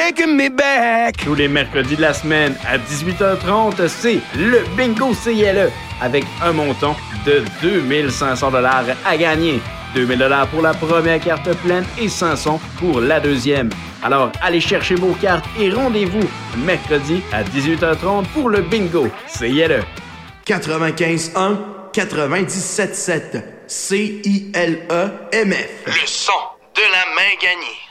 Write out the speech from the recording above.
breaking me back. Tous les mercredis de la semaine à 18h30, c'est le Bingo CILE avec un montant de 2500 $ à gagner. 2000 $ pour la première carte pleine et 500 pour la deuxième. Alors, allez chercher vos cartes et rendez-vous mercredi à 18h30 pour le Bingo CILE. 95.1, 97.7, CILE-MF. Le son de la main gagnée.